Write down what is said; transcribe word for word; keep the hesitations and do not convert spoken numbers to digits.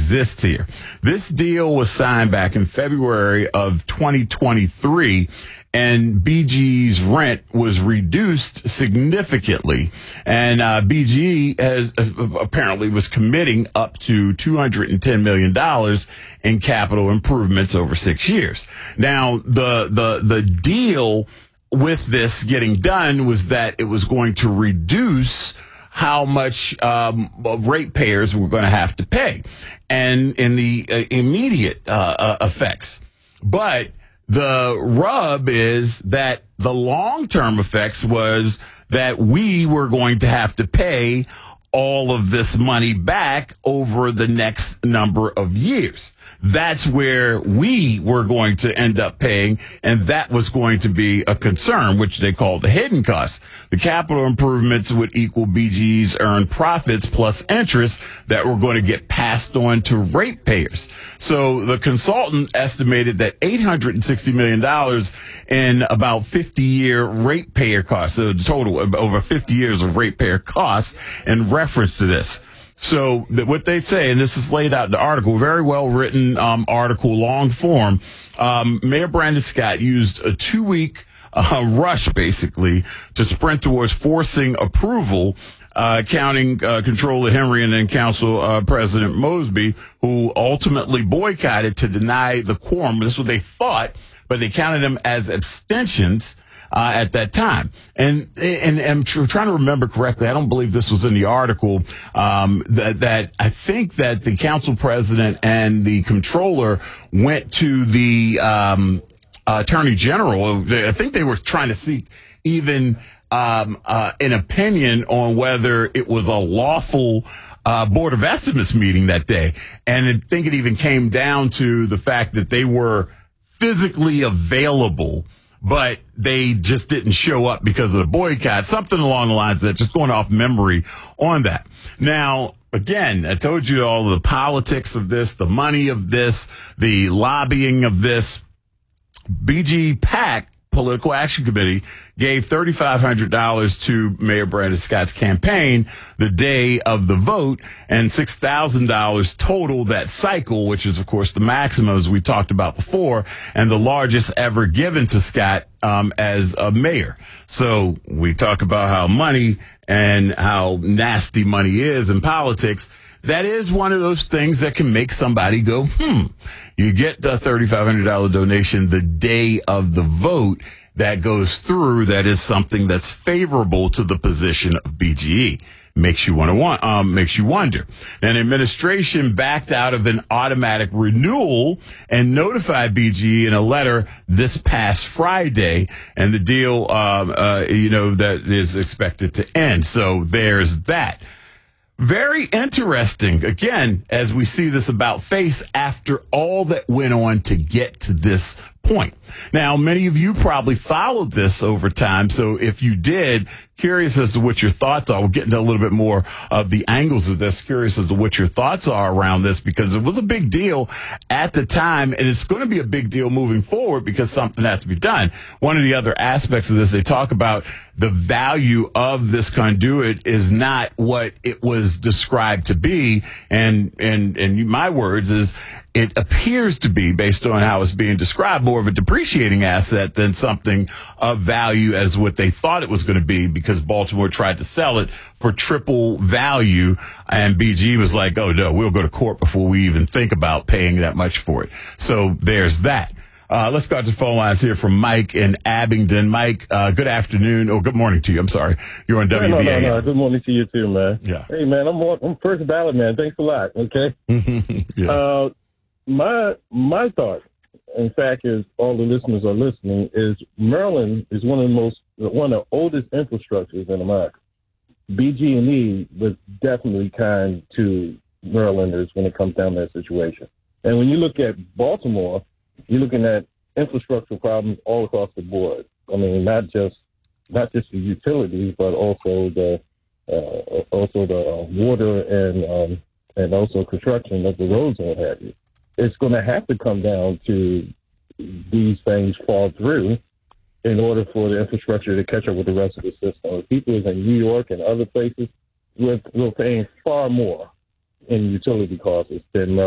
exists here. This deal was signed back in February of twenty twenty-three, and B G E's rent was reduced significantly. And uh, B G E has uh, apparently was committing up to two hundred ten million dollars in capital improvements over six years. Now, the the the deal with this getting done was that it was going to reduce how much um, ratepayers were going to have to pay, and in the uh, immediate uh, uh, effects. But the rub is that the long-term effects was that we were going to have to pay all of this money back over the next number of years. That's where we were going to end up paying, and that was going to be a concern, which they call the hidden costs. The capital improvements would equal B G E's earned profits plus interest that were going to get passed on to ratepayers. So the consultant estimated that eight hundred sixty million dollars in about fifty-year ratepayer costs, so the total of over fifty years of ratepayer costs in reference to this. So that what they say, and this is laid out in the article, very well written um, article, long form. Um, Mayor Brandon Scott used a two week uh, rush, basically, to sprint towards forcing approval. Uh, counting uh, Controller Henry and then Council uh, President Mosby, who ultimately boycotted to deny the quorum. This is what they thought, but they counted them as abstentions uh, at that time. And and, and tr- trying to remember correctly, I don't believe this was in the article, um, that, that I think that the Council President and the Controller went to the um, uh, Attorney General. I think they were trying to seek even Um, uh, an opinion on whether it was a lawful uh, Board of Estimates meeting that day. And I think it even came down to the fact that they were physically available, but they just didn't show up because of the boycott, something along the lines of that, just going off memory on that. Now, again, I told you all the politics of this, the money of this, the lobbying of this. B G PAC, Political Action Committee, gave three thousand five hundred dollars to Mayor Brandon Scott's campaign the day of the vote, and six thousand dollars total that cycle, which is, of course, the maximum, as we talked about before, and the largest ever given to Scott um, as a mayor. So we talk about how money and how nasty money is in politics. That is one of those things that can make somebody go, hmm. You get the three thousand five hundred dollars donation the day of the vote that goes through. That is something that's favorable to the position of B G E. Makes you want to want, um, makes you wonder. An administration backed out of an automatic renewal and notified B G E in a letter this past Friday, and the deal, um, uh, you know, that is expected to end. So there's that. Very interesting, again, as we see this about face after all that went on to get to this point. Now, many of you probably followed this over time, so if you did, curious as to what your thoughts are. We'll get into a little bit more of the angles of this, curious as to what your thoughts are around this, because it was a big deal at the time, and it's going to be a big deal moving forward because something has to be done. One of the other aspects of this, they talk about the value of this conduit is not what it was described to be, and and and my words is it appears to be, based on how it's being described, more of a depreciating asset than something of value as what they thought it was going to be, because Baltimore tried to sell it for triple value, and B G was like, oh, no, we'll go to court before we even think about paying that much for it. So there's that. Uh, let's go out to the phone lines here from Mike in Abingdon. Mike, uh, good afternoon. Oh, good morning to you. I'm sorry. You're on W B A. No, no, no, no. Good morning to you too, man. Yeah. Hey, man, I'm on, I'm first ballot, man. Thanks a lot. Okay. yeah. Uh, my my thought, in fact, is all the listeners are listening, is Maryland is one of the most one of the oldest infrastructures in America. B G and E was definitely kind to Marylanders when it comes down to that situation. And when you look at Baltimore, you're looking at infrastructural problems all across the board. I mean, not just not just the utilities, but also the uh, also the water and um, and also construction of the roads and what have you. It's going to have to come down to these things fall through in order for the infrastructure to catch up with the rest of the system. People in New York and other places, we're, we're paying far more in utility costs than